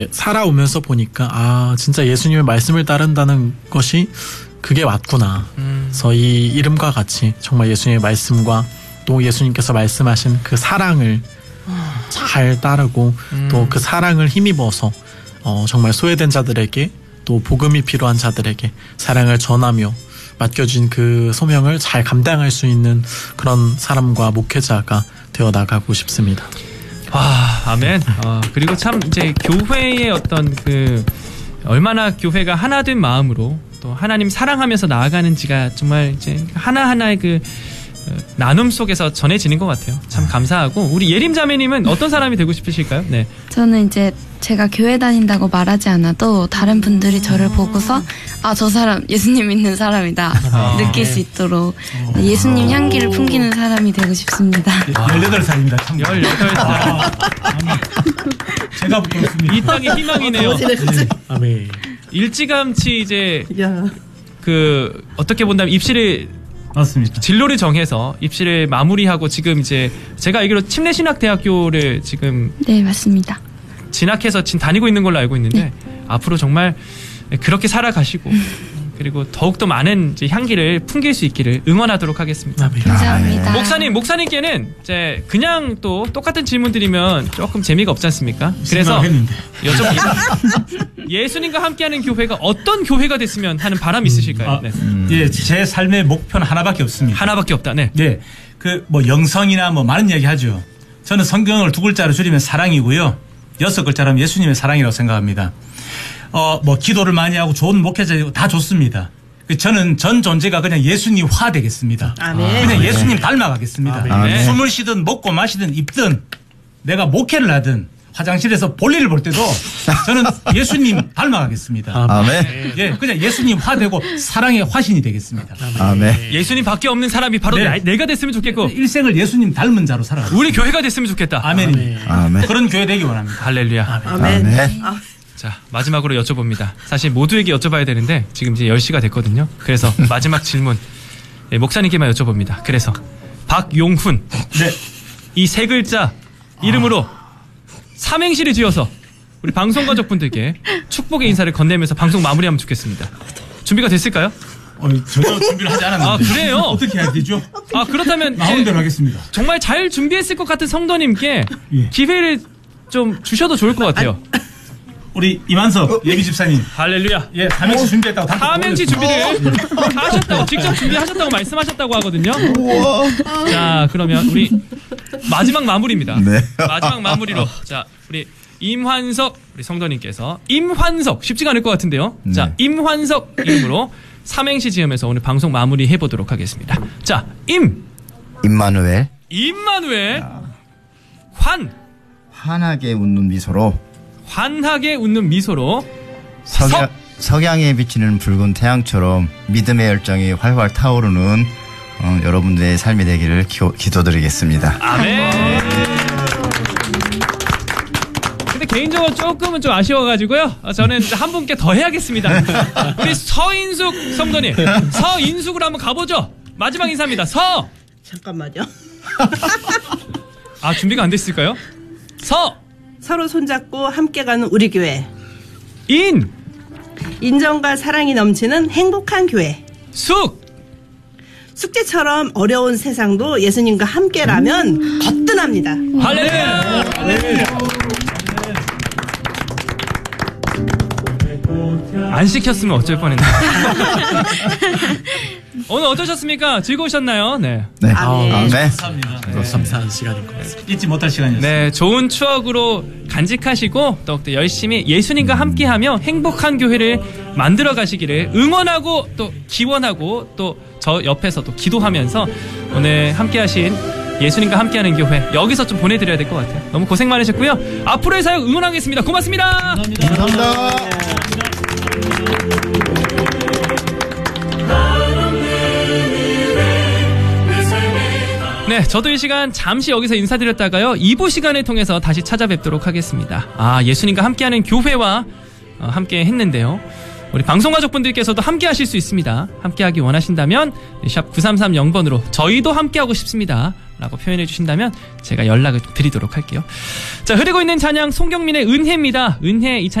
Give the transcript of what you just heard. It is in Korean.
살아오면서 보니까 아 진짜 예수님의 말씀을 따른다는 것이 그게 맞구나. 그래서 이 이름과 같이 정말 예수님의 말씀과 또 예수님께서 말씀하신 그 사랑을 잘 따르고 또 그 사랑을 힘입어서 정말 소외된 자들에게 또 복음이 필요한 자들에게 사랑을 전하며 맡겨진 그 소명을 잘 감당할 수 있는 그런 사람과 목회자가 되어 나가고 싶습니다. 와, 아멘. 그리고 참 이제 교회의 어떤 그 얼마나 교회가 하나된 마음으로 또 하나님 사랑하면서 나아가는지가 정말 이제 하나하나의 그 나눔 속에서 전해지는 것 같아요. 참 감사하고. 우리 예림 자매님은 어떤 사람이 되고 싶으실까요? 네. 저는 이제 제가 교회 다닌다고 말하지 않아도 다른 분들이 저를 보고서 아, 저 사람 예수님 믿는 사람이다 느낄 수 있도록 예수님 향기를 풍기는 사람이 되고 싶습니다. 18살입니다. 18살. 제가 부끄럽습니다. 이 땅의 희망이네요. 아멘. 일찌감치 이제 그 어떻게 본다면 입시를 맞습니다. 진로를 정해서 입시를 마무리하고 지금 이제 제가 알기로 침례신학대학교를 지금 네, 맞습니다. 진학해서 지금 다니고 있는 걸로 알고 있는데 앞으로 정말 그렇게 살아가시고 그리고 더욱더 많은 이제 향기를 풍길 수 있기를 응원하도록 하겠습니다. 감사합니다. 목사님께는 이제 그냥 또 똑같은 질문 드리면 조금 재미가 없지 않습니까? 그래서 여쭤봅니다. 예수님과 함께하는 교회가 어떤 교회가 됐으면 하는 바람이 있으실까요? 네. 예, 제 삶의 목표는 하나밖에 없습니다. 하나밖에 없다. 네. 네, 그 뭐 영성이나 뭐 많은 이야기 하죠. 저는 성경을 2글자로 줄이면 사랑이고요. 6글자로 하면 예수님의 사랑이라고 생각합니다. 뭐 기도를 많이 하고 좋은 목회자이고 다 좋습니다. 저는 전 존재가 그냥 예수님화 되겠습니다. 아멘. 그냥 예수님 닮아가겠습니다. 아멘. 숨을 쉬든 먹고 마시든 입든 내가 목회를 하든 화장실에서 볼일을 볼 때도 저는 예수님 닮아가겠습니다. 아멘. 예, 그냥 예수님화 되고 사랑의 화신이 되겠습니다. 아멘. 예수님밖에 없는 사람이 바로 네. 내가 됐으면 좋겠고 일생을 예수님 닮은 자로 살아가겠습니다. 우리 교회가 됐으면 좋겠다. 아멘입니다. 아멘. 그런 교회 되기 원합니다. 할렐루야. 아멘. 자, 마지막으로 여쭤봅니다. 사실 모두에게 여쭤봐야 되는데 지금 이제 10시가 됐거든요. 그래서 마지막 질문 목사님께만 여쭤봅니다. 그래서 박용훈 네. 이 3글자 이름으로 삼행시를 지어서 우리 방송 가족분들께 축복의 인사를 건네면서 방송 마무리하면 좋겠습니다. 준비가 됐을까요? 전혀 준비를 하지 않았는데. 아, 그래요? 어떻게 해야 되죠? 아, 그렇다면 마음대로 하겠습니다. 정말 잘 준비했을 것 같은 성도님께 예. 기회를 좀 주셔도 좋을 것 같아요. 우리 이만석 예비 집사님. 할렐루야. 예, 삼행시 준비했다고 다 삼행시 준비를 하셨다고 직접 준비하셨다고 말씀하셨다고 하거든요. 자, 그러면 우리 마지막 마무리입니다. 네. 마지막 마무리로 자, 우리 임환석 우리 성도님께서 임환석 쉽지가 않을 것 같은데요. 네. 자, 임환석 이름으로 삼행시 지으면서 오늘 방송 마무리 해보도록 하겠습니다. 자, 임마누엘. 임마누엘 환하게 웃는 미소로 환하게 웃는 미소로 석양에 비치는 붉은 태양처럼 믿음의 열정이 활활 타오르는 여러분들의 삶이 되기를 기도드리겠습니다. 아멘. 근데 개인적으로 조금은 좀 아쉬워가지고요. 저는 한 분께 더 해야겠습니다. 우리 서인숙 성도님, 서인숙으로 한번 가보죠. 마지막 인사입니다. 잠깐만요. 아, 준비가 안 됐을까요? 서로 손잡고 함께 가는 우리 교회. 인정과 사랑이 넘치는 행복한 교회. 숙제처럼 어려운 세상도 예수님과 함께라면 거뜬합니다. 할렐루야. 안 시켰으면 어쩔 뻔했네. 오늘 어떠셨습니까? 즐거우셨나요? 네. 네. 아멘. 감사합니다. 감사한 시간인 것 같습니다. 잊지 못할 시간이었습니다. 네, 좋은 추억으로 간직하시고 또 열심히 예수님과 함께하며 행복한 교회를 만들어 가시기를 응원하고 또 기원하고 또 저 옆에서 또 기도하면서 오늘 함께하신 예수님과 함께하는 교회 여기서 좀 보내드려야 될 것 같아요. 너무 고생 많으셨고요. 앞으로의 사역 응원하겠습니다. 고맙습니다. 감사합니다. 네, 저도 이 시간 잠시 여기서 인사드렸다가요 2부 시간을 통해서 다시 찾아뵙도록 하겠습니다. 아, 예수님과 함께하는 교회와 함께 했는데요. 우리 방송가족분들께서도 함께 하실 수 있습니다. 함께 하기 원하신다면 샵 9330번으로 저희도 함께 하고 싶습니다 라고 표현해 주신다면 제가 연락을 드리도록 할게요. 자, 흐르고 있는 찬양 송경민의 은혜입니다. 은혜 이 찬양